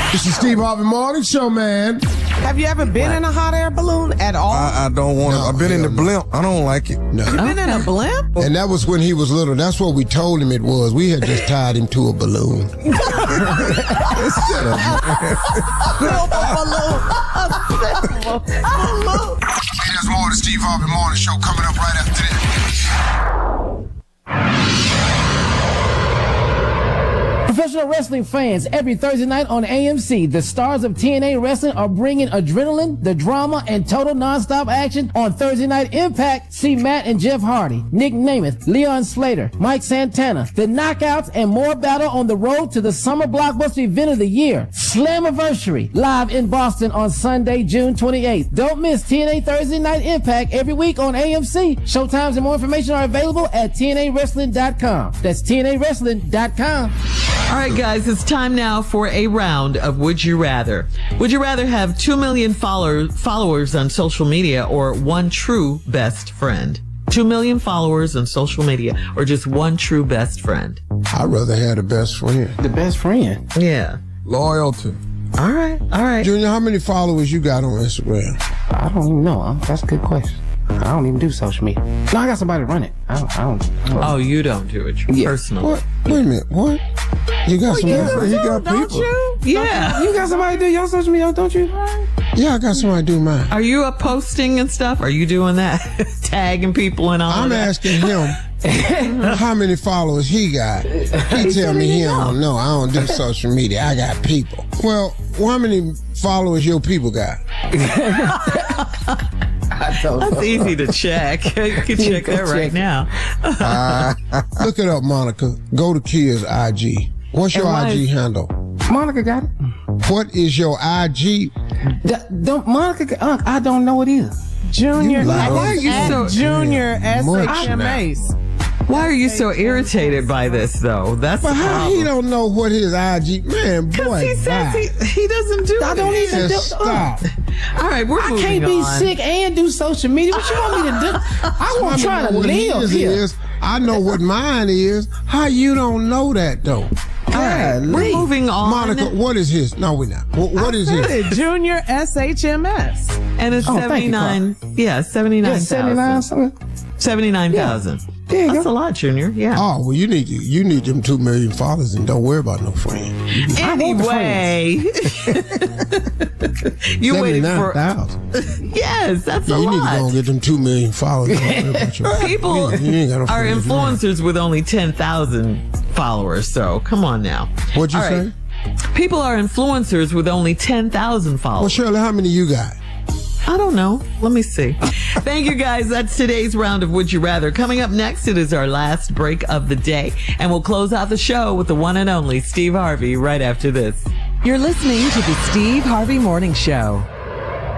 This is Steve Harvey Morning Show, man. Have you ever been in a hot air balloon at all? I don't want to. I've been in the blimp. I don't like it. No. You been in a blimp? And that was when he was little. That's what we told him it was. We had just tied him to a balloon. Silver balloon. Hey, there's more of the Steve Harvey Morning Show coming up right after this. Professional wrestling fans, every Thursday night on AMC, the stars of TNA Wrestling are bringing adrenaline, the drama, and total nonstop action on Thursday Night Impact. See Matt and Jeff Hardy, Nick Namath, Leon Slater, Mike Santana, the Knockouts, and more battle on the road to the summer blockbuster event of the year, Slammiversary, live in Boston on Sunday, June 28th. Don't miss TNA Thursday Night Impact every week on AMC. Showtimes and more information are available at TNAWrestling.com. That's TNAWrestling.com. All right, guys, it's time now for a round of Would You Rather. Would you rather have 2 million followers on social media or one true best friend? 2 million followers on social media or just one true best friend? I'd rather have the best friend. The best friend. Yeah. Loyalty. All right. Junior, how many followers you got on Instagram? I don't even know. That's a good question. I don't even do social media. No, I got somebody to run it. I don't. Oh, you don't do it personally. What? Wait a minute. What? You got somebody? He got Don't people. you? Yeah. You got somebody to do your social media, don't you? Yeah, I got somebody to do mine. Are you posting and stuff? Are you doing that? Tagging people and all I'm of that? asking him how many followers he got. He tell me he don't know. I don't do social media. I got people. Well, how many followers your people got? That's easy to check. You can check that right now. Look it up, Monica. Go to Kia's IG. What's your IG handle? Monica got it. What is your IG? I don't know it either. Junior. Why are you so- Junior Much SHMAs. Why are you so irritated by this, though? That's But the how he problem. don't know what his IG? Man, boy, He says he doesn't do I don't it. even do. just stop. All right, we're I moving can't be on. sick and do social media. What you want me to do? I want to try to what live his here. is. I know what mine is. How you don't know that though? All right, we're moving on. Monica, what is his? No, we're not. What is his? Junior SHMS. And it's Oh, thank you, 79. Yeah, Yeah, 79,000. 79 something. 79,000. There you That's go. a lot, Junior. Yeah. Oh well, you need them 2 million followers and don't worry about no friend. Anyway, you waited for 79,000. yes, that's Yeah, a you need to go lot. and get them 2 million followers. Don't worry about your- People You ain't got no are friends, man. influencers with only 10,000 followers. So come on now. What'd you All say? right. People are influencers with only 10,000 Well, followers. Shirley, how many you got? I don't know. Let me see. Thank you, guys. That's today's round of Would You Rather. Coming up next, it is our last break of the day. And we'll close out the show with the one and only Steve Harvey right after this. You're listening to the Steve Harvey Morning Show.